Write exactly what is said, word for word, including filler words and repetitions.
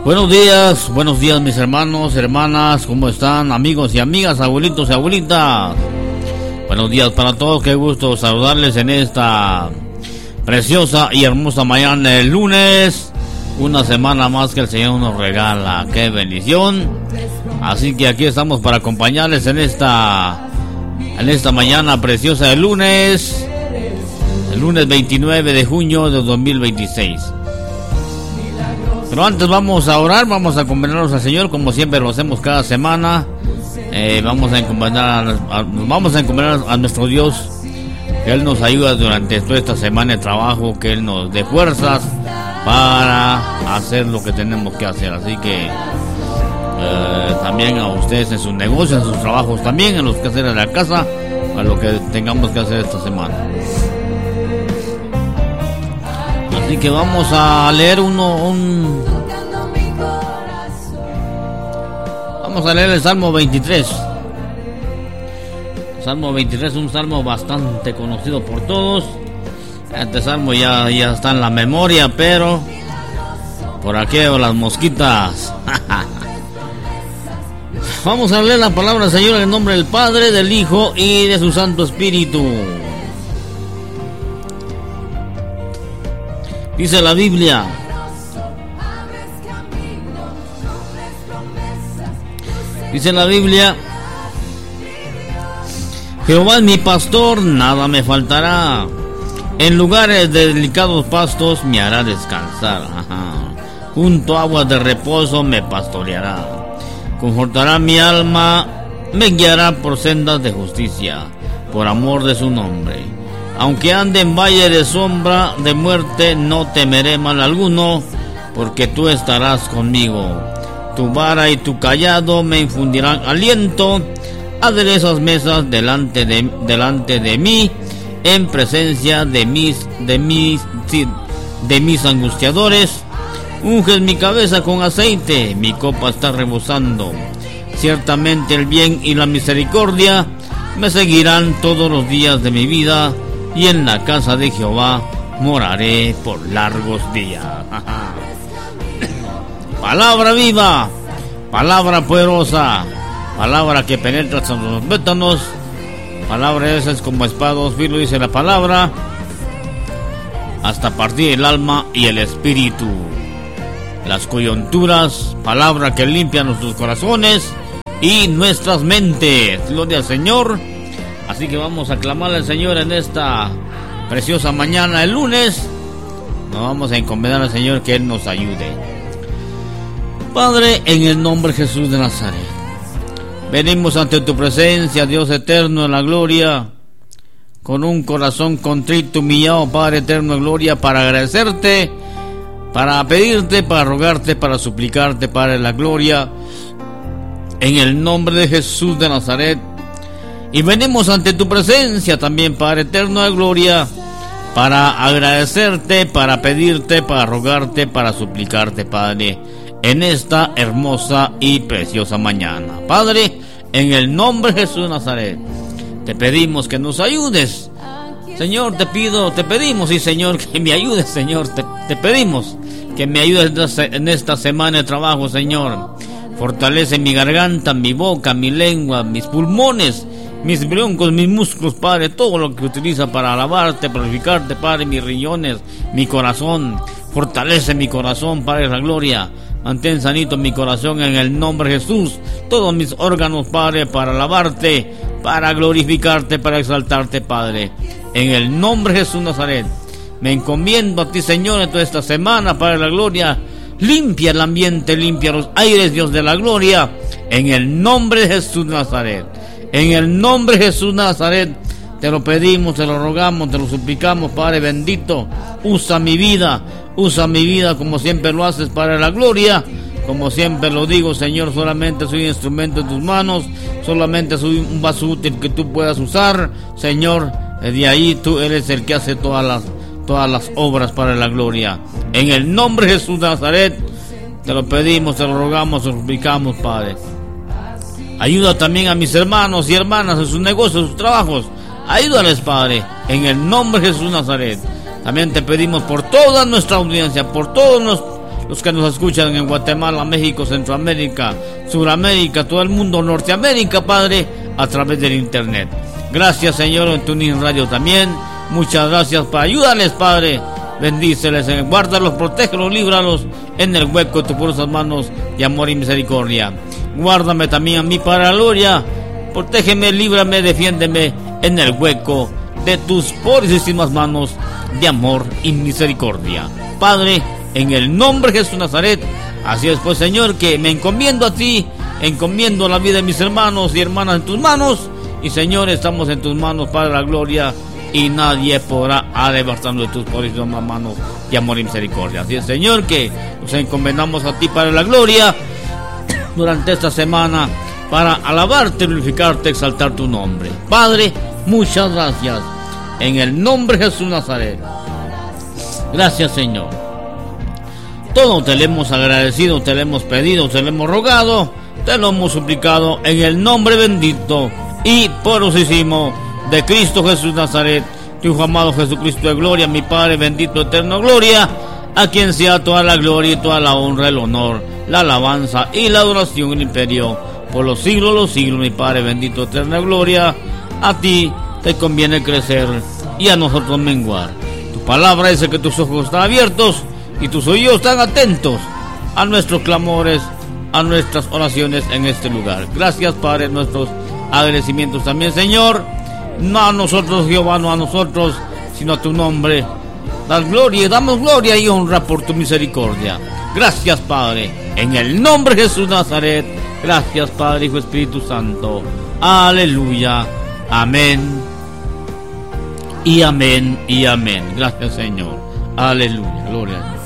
Buenos días, buenos días mis hermanos, hermanas, ¿cómo están? Amigos y amigas, abuelitos y abuelitas. Buenos días para todos, qué gusto saludarles en esta preciosa y hermosa mañana del lunes. Una semana más que el Señor nos regala, qué bendición. Así que aquí estamos para acompañarles en esta, en esta mañana preciosa del lunes. El lunes veintinueve de junio de dos mil veintiséis. Pero antes vamos a orar, vamos a encomendarnos al Señor como siempre lo hacemos cada semana. Eh, vamos a encomendar a, a, vamos a encomendar a nuestro Dios, que Él nos ayuda durante toda esta semana de trabajo, que Él nos dé fuerzas para hacer lo que tenemos que hacer. Así que eh, también a ustedes en sus negocios, en sus trabajos, también en los quehaceres de la casa, a lo que tengamos que hacer esta semana. Así que vamos a leer uno, un... Vamos a leer el Salmo veintitrés. Salmo veintitrés, un salmo bastante conocido por todos. Este salmo ya, ya está en la memoria, pero por aquí veo las mosquitas. Vamos a leer la palabra del Señor en el nombre del Padre, del Hijo y de su Santo Espíritu. Dice la Biblia: Dice la Biblia: Jehová es mi pastor, nada me faltará. En lugares de delicados pastos me hará descansar. Ajá. Junto a aguas de reposo me pastoreará. Confortará mi alma, me guiará por sendas de justicia, por amor de su nombre. Aunque ande en valle de sombra de muerte, no temeré mal alguno, porque tú estarás conmigo. Tu vara y tu cayado me infundirán aliento. Aderezas mesas delante de, delante de mí, en presencia de mis, de mis, de mis angustiadores. Unges mi cabeza con aceite, mi copa está rebosando. Ciertamente el bien y la misericordia me seguirán todos los días de mi vida, y en la casa de Jehová moraré por largos días. Palabra viva, palabra poderosa, palabra que penetra hasta los tuétanos, palabra esa es como espada dos filos, dice la palabra, hasta partir el alma y el espíritu, las coyunturas, palabra que limpia nuestros corazones y nuestras mentes. Gloria al Señor. Así que vamos a clamar al Señor en esta preciosa mañana, el lunes. Nos vamos a encomendar al Señor que Él nos ayude. Padre, en el nombre de Jesús de Nazaret, venimos ante tu presencia, Dios eterno en la gloria, con un corazón contrito, humillado, Padre eterno en gloria, para agradecerte, para pedirte, para rogarte, para suplicarte, Padre en la gloria, en el nombre de Jesús de Nazaret. Y venimos ante tu presencia también, Padre eterno de gloria, para agradecerte, para pedirte, para rogarte, para suplicarte, Padre, en esta hermosa y preciosa mañana. Padre, en el nombre de Jesús de Nazaret, te pedimos que nos ayudes. Señor, te pido, te pedimos, sí, Señor, que me ayudes, Señor. Te, te pedimos que me ayudes en esta semana de trabajo, Señor. Fortalece mi garganta, mi boca, mi lengua, mis pulmones, mis broncos, mis músculos, Padre, todo lo que utiliza para alabarte, purificarte, Padre, mis riñones, mi corazón. Fortalece mi corazón, Padre, la gloria. Mantén sanito mi corazón en el nombre de Jesús. Todos mis órganos, Padre, para alabarte, para glorificarte, para exaltarte, Padre. En el nombre de Jesús Nazaret, me encomiendo a ti, Señor, en toda esta semana, Padre, la gloria. Limpia el ambiente, limpia los aires, Dios de la gloria. En el nombre de Jesús Nazaret. En el nombre de Jesús Nazaret, te lo pedimos, te lo rogamos, te lo suplicamos, Padre bendito. Usa mi vida, usa mi vida como siempre lo haces, Padre de la gloria. Como siempre lo digo, Señor, solamente soy un instrumento en tus manos, solamente soy un vaso útil que tú puedas usar, Señor. De ahí tú eres el que hace todas las, todas las obras, Padre de la gloria. En el nombre de Jesús Nazaret, te lo pedimos, te lo rogamos, te lo suplicamos, Padre. Ayuda también a mis hermanos y hermanas en sus negocios, en sus trabajos. Ayúdales, Padre, en el nombre de Jesús Nazaret. También te pedimos por toda nuestra audiencia, por todos los que nos escuchan en Guatemala, México, Centroamérica, Suramérica, todo el mundo, Norteamérica, Padre, a través del internet. Gracias, Señor, en TuneIn Radio también. Muchas gracias para ayudarles, Padre. Bendíceles, guárdalos, protégelos, líbralos en el hueco de tus puras manos de amor y misericordia. Guárdame también a mí para la gloria. Protégeme, líbrame, defiéndeme en el hueco de tus poderosísimas manos de amor y misericordia. Padre, en el nombre de Jesús Nazaret, así es pues, Señor, que me encomiendo a ti, encomiendo la vida de mis hermanos y hermanas en tus manos. Y Señor, estamos en tus manos para la gloria, y nadie podrá arrebatarnos de tus poderosísimas manos de amor y misericordia. Así es, Señor, que nos encomendamos a ti para la gloria durante esta semana, para alabarte, glorificarte, exaltar tu nombre. Padre, muchas gracias, en el nombre de Jesús Nazaret. Gracias, Señor. Todo te lo hemos agradecido, te lo hemos pedido, te lo hemos rogado, te lo hemos suplicado en el nombre bendito y poderosísimo de Cristo Jesús Nazaret, tu Hijo amado Jesucristo de gloria, mi Padre bendito, eterno gloria, a quien sea toda la gloria y toda la honra, el honor, la alabanza y la adoración, el imperio, por los siglos, los siglos, mi Padre bendito, eterna gloria. A ti te conviene crecer y a nosotros menguar. Tu palabra dice que tus ojos están abiertos y tus oídos están atentos a nuestros clamores, a nuestras oraciones en este lugar. Gracias, Padre, nuestros agradecimientos también, Señor. No a nosotros, Jehová, no a nosotros, sino a tu nombre. Das gloria, damos gloria y honra por tu misericordia. Gracias, Padre, en el nombre de Jesús Nazaret. Gracias, Padre, Hijo, Espíritu Santo. Aleluya. Amén. Y amén y amén. Gracias, Señor. Aleluya. Gloria a Dios.